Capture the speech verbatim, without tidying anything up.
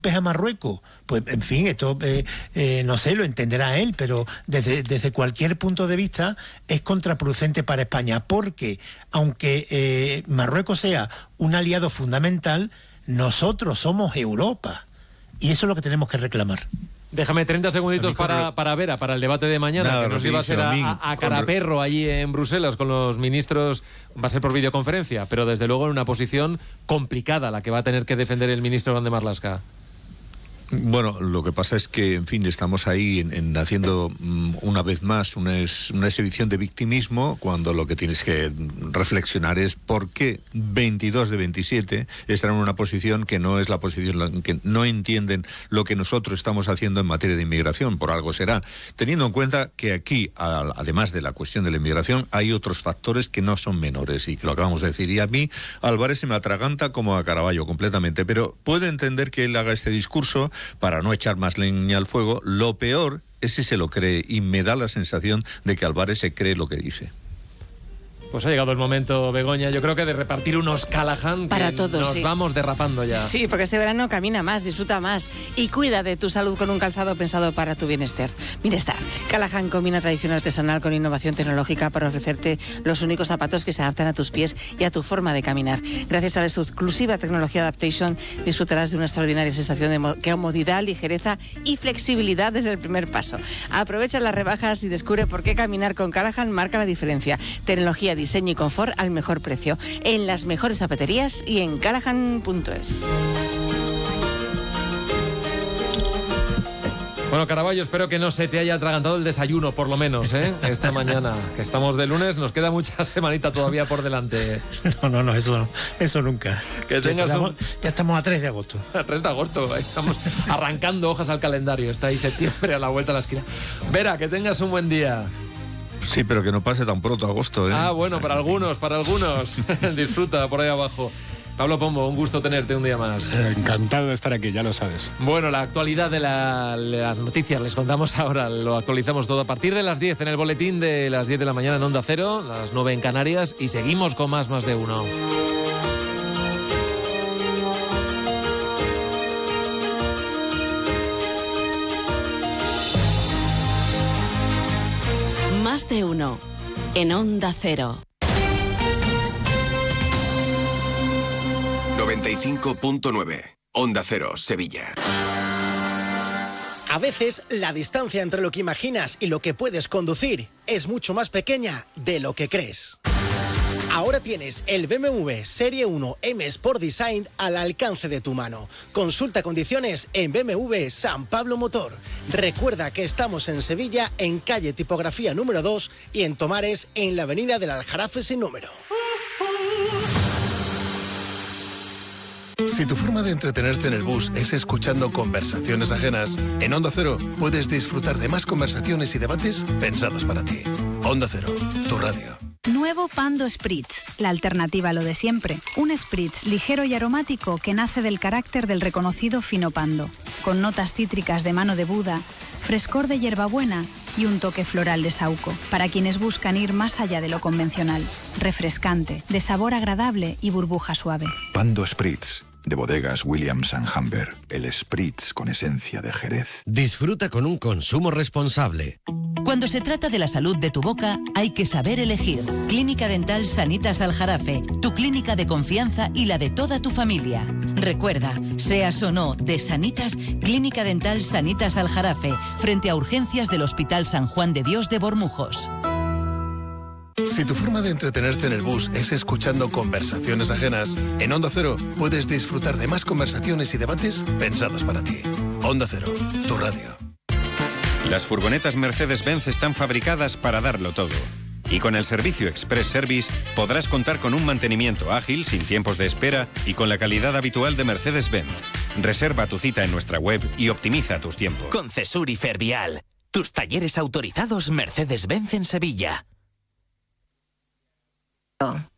a Marruecos, pues en fin, esto eh, eh, no sé, lo entenderá él, pero desde, desde cualquier punto de vista es contraproducente para España, porque aunque eh, Marruecos sea un aliado fundamental, nosotros somos Europa y eso es lo que tenemos que reclamar. Déjame treinta segunditos para, para Vera, para el debate de mañana, Nada, que nos iba a ser a, a, a caraperro allí en Bruselas con los ministros, va a ser por videoconferencia, pero desde luego en una posición complicada la que va a tener que defender el ministro Grande Marlaska. Bueno, lo que pasa es que, en fin, estamos ahí en, en haciendo um, una vez más una, es, una exhibición de victimismo, cuando lo que tienes que reflexionar es por qué veintidós de veintisiete están en una posición que no es la posición, que no entienden lo que nosotros estamos haciendo en materia de inmigración. Por algo será, teniendo en cuenta que aquí, a, además de la cuestión de la inmigración, hay otros factores que no son menores y que lo acabamos de decir. Y a mí, Álvarez se me atraganta como a Caraballo completamente, pero puedo entender que él haga este discurso para no echar más leña al fuego. Lo peor es si se lo cree, y me da la sensación de que Álvarez se cree lo que dice. Pues ha llegado el momento, Begoña, yo creo que de repartir unos Callahan para que todos, nos sí. vamos derrapando ya. Sí, porque este verano camina más, disfruta más y cuida de tu salud con un calzado pensado para tu bienestar. Bienestar. Callahan combina tradición artesanal con innovación tecnológica para ofrecerte los únicos zapatos que se adaptan a tus pies y a tu forma de caminar. Gracias a la exclusiva tecnología Adaptation disfrutarás de una extraordinaria sensación de comodidad, ligereza y flexibilidad desde el primer paso. Aprovecha las rebajas y descubre por qué caminar con Callahan marca la diferencia. Tecnología, diseño y confort al mejor precio, en las mejores zapaterías y en callahan punto es. Bueno, Caraballo, espero que no se te haya atragantado el desayuno, por lo menos, ¿eh? Esta mañana, que estamos de lunes, nos queda mucha semanita todavía por delante. No, no, no, eso, eso nunca. Que tengas ya, estamos, un... ya estamos a tres de agosto. A tres de agosto, ahí estamos arrancando hojas al calendario, está ahí septiembre a la vuelta de la esquina. Vera, que tengas un buen día. Sí, pero que no pase tan pronto agosto, ¿eh? Ah, bueno, para algunos, para algunos. Disfruta por ahí abajo. Pablo Pombo, un gusto tenerte un día más. Eh, encantado de estar aquí, ya lo sabes. Bueno, la actualidad de la, las noticias les contamos ahora, lo actualizamos todo a partir de las diez en el boletín de las diez de la mañana en Onda Cero, las nueve en Canarias, y seguimos con más, más de uno. Más de uno en Onda Cero. noventa y cinco punto nueve Onda Cero, Sevilla. A veces la distancia entre lo que imaginas y lo que puedes conducir es mucho más pequeña de lo que crees. Ahora tienes el B M W Serie uno M Sport Design al alcance de tu mano. Consulta condiciones en B M W San Pablo Motor. Recuerda que estamos en Sevilla, en calle Tipografía número dos, y en Tomares, en la avenida del Aljarafe sin número. Si tu forma de entretenerte en el bus es escuchando conversaciones ajenas, en Onda Cero puedes disfrutar de más conversaciones y debates pensados para ti. Onda Cero, tu radio. Nuevo Pando Spritz, la alternativa a lo de siempre. Un Spritz ligero y aromático que nace del carácter del reconocido fino Pando, con notas cítricas de mano de Buda, frescor de hierbabuena y un toque floral de saúco, para quienes buscan ir más allá de lo convencional. Refrescante, de sabor agradable y burbuja suave. Pando Spritz, de bodegas Williams and Humber, el Spritz con esencia de Jerez. Disfruta con un consumo responsable. Cuando se trata de la salud de tu boca, hay que saber elegir. Clínica Dental Sanitas Aljarafe, tu clínica de confianza y la de toda tu familia. Recuerda, seas o no de Sanitas, Clínica Dental Sanitas Aljarafe, frente a urgencias del Hospital San Juan de Dios de Bormujos. Si tu forma de entretenerte en el bus es escuchando conversaciones ajenas, en Onda Cero puedes disfrutar de más conversaciones y debates pensados para ti. Onda Cero, tu radio. Las furgonetas Mercedes-Benz están fabricadas para darlo todo. Y con el servicio Express Service podrás contar con un mantenimiento ágil, sin tiempos de espera y con la calidad habitual de Mercedes-Benz. Reserva tu cita en nuestra web y optimiza tus tiempos. Con Cesur y Fervial, tus talleres autorizados Mercedes-Benz en Sevilla.